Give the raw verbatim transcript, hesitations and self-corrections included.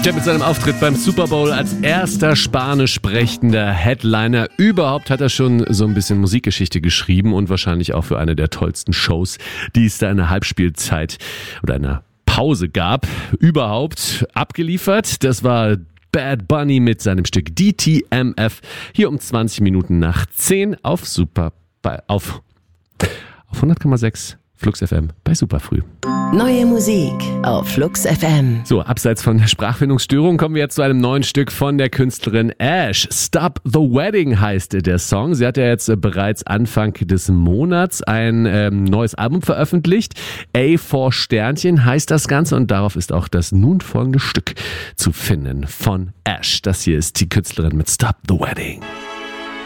Ja, mit seinem Auftritt beim Super Bowl als erster spanisch sprechender Headliner überhaupt hat er schon so ein bisschen Musikgeschichte geschrieben und wahrscheinlich auch für eine der tollsten Shows, die es da in der Halbspielzeit oder einer Pause gab, überhaupt abgeliefert. Das war Bad Bunny mit seinem Stück D T M F hier um zwanzig Minuten nach zehn auf Super auf, auf hundert Komma sechs Flux F M bei Superfrüh. Neue Musik auf Flux F M. So, abseits von der Sprachfindungsstörung kommen wir jetzt zu einem neuen Stück von der Künstlerin Ash. Stop the Wedding heißt der Song. Sie hat ja jetzt bereits Anfang des Monats ein ähm, neues Album veröffentlicht. A vier Sternchen heißt das Ganze und darauf ist auch das nun folgende Stück zu finden von Ash. Das hier ist die Künstlerin mit Stop the Wedding.